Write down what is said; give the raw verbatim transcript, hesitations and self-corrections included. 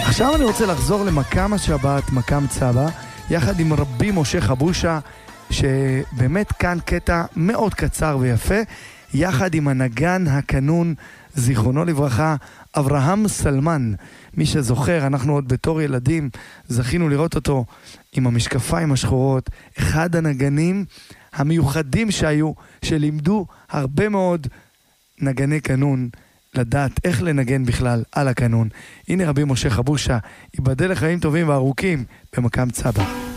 עכשיו אני רוצה לחזור למקם השבת, מקם צבא, יחד עם רבי משה חבושה, שבאמת כאן קטע מאוד קצר ויפה, יחד עם הנגן הקנון, זיכרונו לברכה, אברהם סלמן. מי שזוכר, אנחנו עוד בתור ילדים זכינו לראות אותו עם המשקפיים השחורות, אחד הנגנים המיוחדים שהיו, שלימדו הרבה מאוד נגני קנון, לדעת איך לנגן בכלל על הקנון. הנה רבי משה חבושה, ייבדל לחיים טובים וארוכים במקם צבא.